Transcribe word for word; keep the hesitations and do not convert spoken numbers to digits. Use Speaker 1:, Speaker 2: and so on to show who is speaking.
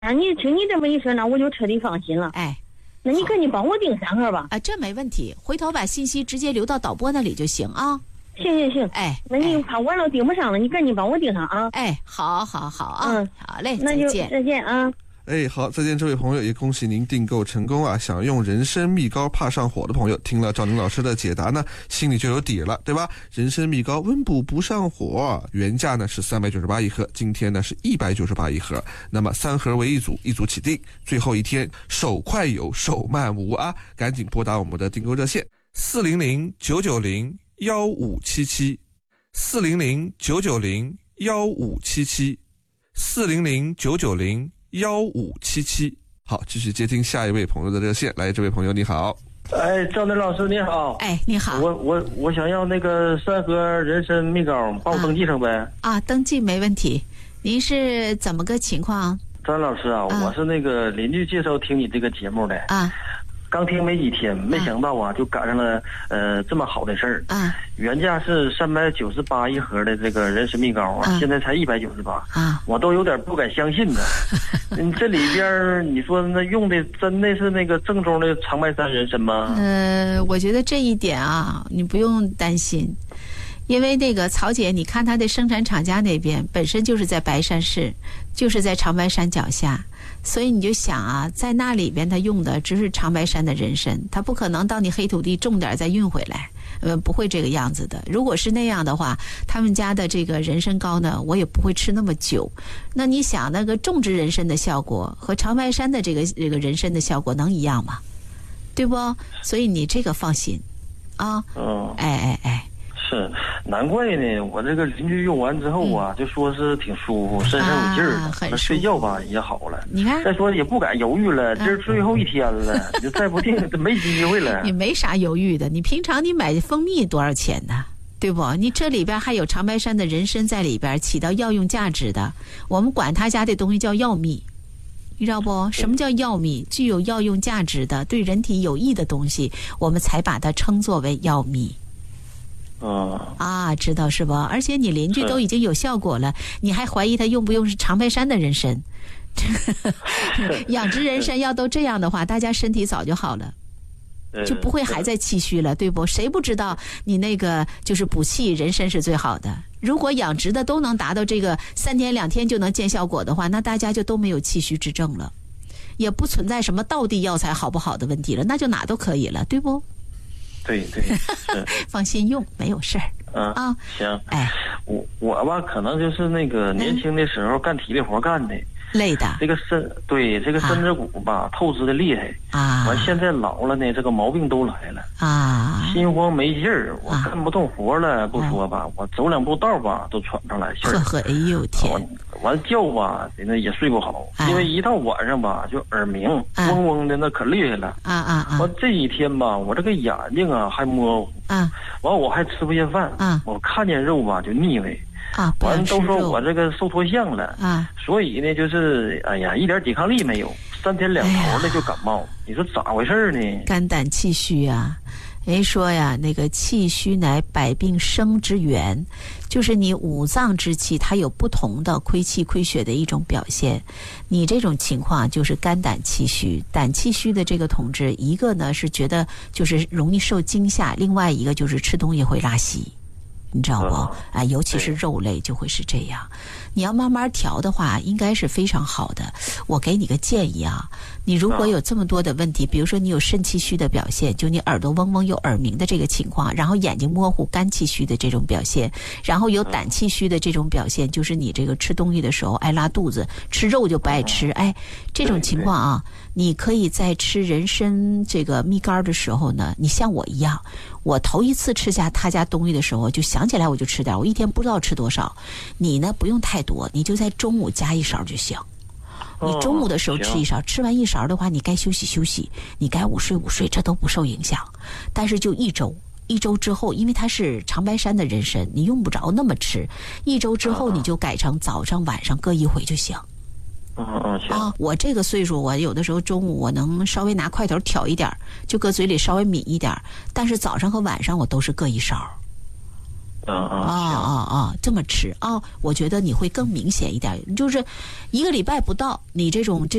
Speaker 1: 啊，你听你这么一说，那我就彻底放心了。
Speaker 2: 哎，
Speaker 1: 那你赶紧帮我订三盒吧。
Speaker 2: 啊，这没问题，回头把信息直接留到导播那里就行啊。
Speaker 1: 行行行，
Speaker 2: 哎，
Speaker 1: 那你怕晚了订不上了，你赶紧帮我订上啊。
Speaker 2: 哎，好好好啊，
Speaker 1: 嗯，
Speaker 2: 好嘞，
Speaker 1: 那就
Speaker 2: 再见，
Speaker 1: 再见啊。
Speaker 3: 哎，好，再见，这位朋友，也恭喜您订购成功啊！想用人参蜜膏怕上火的朋友，听了赵宁老师的解答呢，心里就有底了，对吧？人参蜜膏温补不上火，原价呢是三百九十八一盒，今天呢是一百九十八一盒，那么三盒为一组，一组起订，最后一天手快有，手慢无啊！赶紧拨打我们的订购热线四零零九九零幺五七七，四零零九九零幺五七七，四零零九九零幺五七七。好，继续接听下一位朋友的热线。来，这位朋友你好。
Speaker 4: 哎，赵楠老师你好。
Speaker 2: 哎，你好。
Speaker 4: 我我我想要那个三盒人参蜜膏，帮我登记上呗。
Speaker 2: 啊，啊登记没问题。您是怎么个情况？
Speaker 4: 赵老师啊，
Speaker 2: 啊
Speaker 4: 我是那个邻居介绍听你这个节目的。
Speaker 2: 啊。
Speaker 4: 刚听没几天，没想到啊，就赶上了呃这么好的事儿。
Speaker 2: 啊。
Speaker 4: 原价是三百九十八一盒的这个人参蜜膏啊，
Speaker 2: 啊
Speaker 4: 现在才一百九十八。
Speaker 2: 啊。
Speaker 4: 我都有点不敢相信呢。嗯，这里边你说那用的真的是那个正宗的长白山人参吗？
Speaker 2: 呃，我觉得这一点啊，你不用担心。因为那个曹姐，你看她的生产厂家那边本身就是在白山市，就是在长白山脚下，所以你就想啊，在那里边他用的只是长白山的人参，他不可能到你黑土地种点再运回来，呃，不会这个样子的。如果是那样的话，他们家的这个人参膏呢，我也不会吃那么久。那你想，那个种植人参的效果和长白山的这个这个人参的效果能一样吗？对不？所以你这个放心啊。
Speaker 4: 嗯。
Speaker 2: 哎哎哎。
Speaker 4: 是，难怪呢。我这个邻居用完之后啊，嗯、就说是挺舒服，身上有劲儿的，
Speaker 2: 啊、
Speaker 4: 睡觉吧也好了。
Speaker 2: 你看，
Speaker 4: 再说也不敢犹豫了，今儿最后一天了，你、嗯、就再不定没机会了。
Speaker 2: 你没啥犹豫的，你平常你买蜂蜜多少钱呢？对不？你这里边还有长白山的人参在里边，起到药用价值的。我们管他家的东西叫药蜜。你知道不？什么叫药蜜？具有药用价值的、对人体有益的东西，我们才把它称作为药蜜。
Speaker 4: 嗯
Speaker 2: 啊，知道是吧？而且你邻居都已经有效果了，你还怀疑他用不用是长白山的人参？养殖人参要都这样的话，大家身体早就好了，就不会还在气虚了，对不？谁不知道你那个就是补气人参是最好的？如果养殖的都能达到这个三天两天就能见效果的话，那大家就都没有气虚之症了，也不存在什么道地药材好不好的问题了，那就哪都可以了，对不？
Speaker 4: 对对，
Speaker 2: 放心用，没有事儿。
Speaker 4: 嗯
Speaker 2: 啊，
Speaker 4: 行。
Speaker 2: 哎，
Speaker 4: 我我吧，可能就是那个年轻的时候干体力活干的，
Speaker 2: 累的。
Speaker 4: 这个身对这个身子骨吧，啊、透支的厉害
Speaker 2: 啊。
Speaker 4: 完现在老了呢，这个毛病都来了
Speaker 2: 啊，
Speaker 4: 心慌没劲儿，我干不动活了，不说吧，我走两步道吧都喘不上来气儿。
Speaker 2: 呵呵，哎呦天！
Speaker 4: 完觉吧，那也睡不好，因为一到晚上吧就耳鸣，嗡嗡的那可厉害了。
Speaker 2: 啊啊啊！
Speaker 4: 完这几天吧，我这个眼睛啊还模糊。
Speaker 2: 啊。
Speaker 4: 完我还吃不下饭。
Speaker 2: 啊。
Speaker 4: 我看见肉吧就腻味。
Speaker 2: 啊。
Speaker 4: 完都说我这个瘦脱相了。
Speaker 2: 啊。
Speaker 4: 所以呢，就是哎呀，一点抵抗力没有，三天两头的就感冒。你说咋回事呢？
Speaker 2: 肝胆气虚啊。人说呀，那个气虚乃百病生之源，就是你五脏之气它有不同的亏气亏血的一种表现。你这种情况就是肝胆气虚，胆气虚的这个同志，一个呢是觉得就是容易受惊吓，另外一个就是吃东西会拉稀。你知道不？啊、呃，尤其是肉类就会是这样。你要慢慢调的话，应该是非常好的。我给你个建议啊，你如果有这么多的问题，比如说你有肾气虚的表现，就你耳朵嗡嗡有耳鸣的这个情况，然后眼睛模糊肝气虚的这种表现，然后有胆气虚的这种表现，就是你这个吃东西的时候爱拉肚子，吃肉就不爱吃，哎，这种情况啊，你可以在吃人参这个蜜柑的时候呢，你像我一样。我头一次吃下他家东西的时候，就想起来我就吃点，我一天不知道吃多少。你呢不用太多，你就在中午加一勺就行。你中午的时候吃一勺，吃完一勺的话，你该休息休息，你该午睡午睡，这都不受影响。但是就一周，一周之后，因为它是长白山的人参，你用不着那么吃。一周之后你就改成早上晚上各一回就行。
Speaker 4: 嗯嗯行
Speaker 2: 啊，我这个岁数，我有的时候中午我能稍微拿筷头挑一点，就搁嘴里稍微抿一点，但是早上和晚上我都是各一勺。
Speaker 4: 啊啊
Speaker 2: 啊啊啊！这么吃啊，我觉得你会更明显一点，就是一个礼拜不到，你这种这。